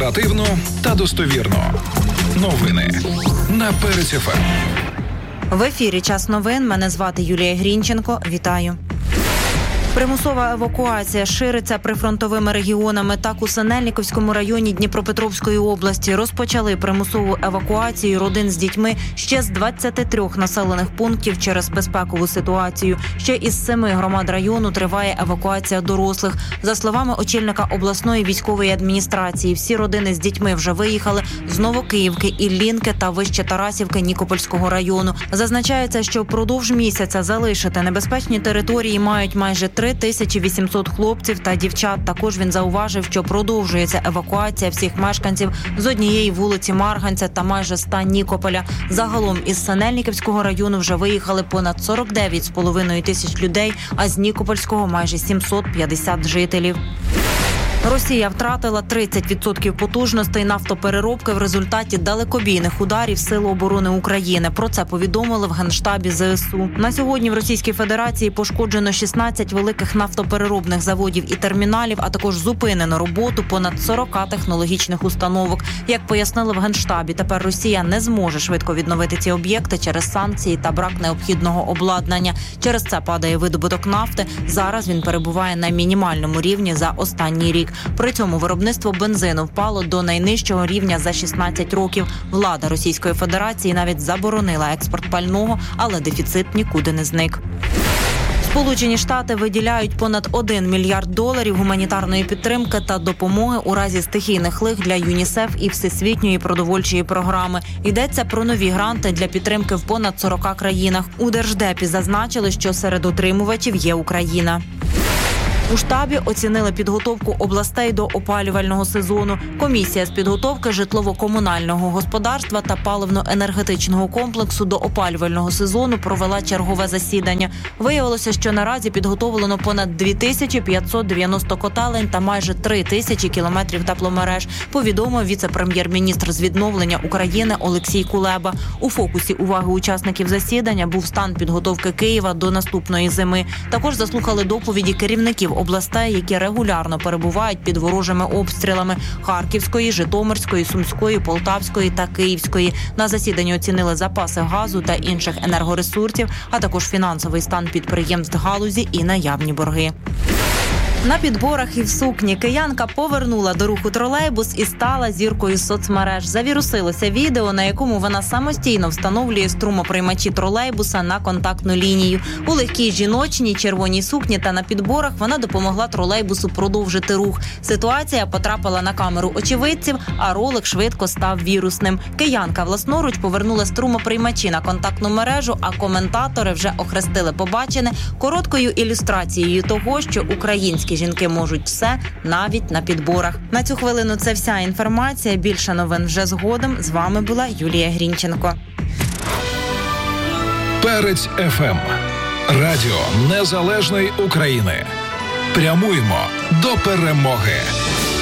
Оперативно та достовірно. Новини на Перець ФМ. В ефірі «Час новин». Мене звати Юлія Грінченко. Вітаю. Примусова евакуація шириться прифронтовими регіонами. Так, у Синельниківському районі Дніпропетровської області розпочали примусову евакуацію родин з дітьми ще з 23 населених пунктів через безпекову ситуацію. Ще із 7 громад району триває евакуація дорослих. За словами очільника обласної військової адміністрації, всі родини з дітьми вже виїхали з Новокиївки, Іллінки та Вище Тарасівки Нікопольського району. Зазначається, що впродовж місяця залишити небезпечні території мають майже 3800 хлопців та дівчат. Також він зауважив, що продовжується евакуація всіх мешканців з однієї вулиці Марганця та майже 100 Нікополя. Загалом із Синельниківського району вже виїхали понад 49,5 тисяч людей, а з Нікопольського майже 750 жителів. Росія втратила 30% потужностей нафтопереробки в результаті далекобійних ударів Сил оборони України. Про це повідомили в Генштабі ЗСУ. На сьогодні в Російській Федерації пошкоджено 16 великих нафтопереробних заводів і терміналів, а також зупинено роботу понад 40 технологічних установок. Як пояснили в Генштабі, тепер Росія не зможе швидко відновити ці об'єкти через санкції та брак необхідного обладнання. Через це падає видобуток нафти. Зараз він перебуває на мінімальному рівні за останній рік. При цьому виробництво бензину впало до найнижчого рівня за 16 років. Влада Російської Федерації навіть заборонила експорт пального, але дефіцит нікуди не зник. Сполучені Штати виділяють понад $1 мільярд гуманітарної підтримки та допомоги у разі стихійних лих для ЮНІСЕФ і Всесвітньої продовольчої програми. Йдеться про нові гранти для підтримки в понад 40 країнах. У Держдепі зазначили, що серед отримувачів є Україна. У штабі оцінили підготовку областей до опалювального сезону. Комісія з підготовки житлово-комунального господарства та паливно-енергетичного комплексу до опалювального сезону провела чергове засідання. Виявилося, що наразі підготовлено понад 2590 котелень та майже 3000 кілометрів тепломереж, повідомив віце-прем'єр-міністр з відновлення України Олексій Кулеба. У фокусі уваги учасників засідання був стан підготовки Києва до наступної зими. Також заслухали доповіді керівників областей, які регулярно перебувають під ворожими обстрілами – Харківської, Житомирської, Сумської, Полтавської та Київської. На засіданні оцінили запаси газу та інших енергоресурсів, а також фінансовий стан підприємств галузі і наявні борги. На підборах і в сукні киянка повернула до руху тролейбус і стала зіркою соцмереж. Завірусилося відео, на якому вона самостійно встановлює струмоприймачі тролейбуса на контактну лінію. У легкій жіночній червоній сукні та на підборах вона допомогла тролейбусу продовжити рух. Ситуація потрапила на камеру очевидців, а ролик швидко став вірусним. Киянка власноруч повернула струмоприймачі на контактну мережу, а коментатори вже охрестили побачене короткою ілюстрацією того, що українські жінки можуть все, навіть на підборах. На цю хвилину це вся інформація. Більше новин вже згодом. З вами була Юлія Грінченко. Перець ФМ. Радіо Незалежної України. Прямуємо до перемоги.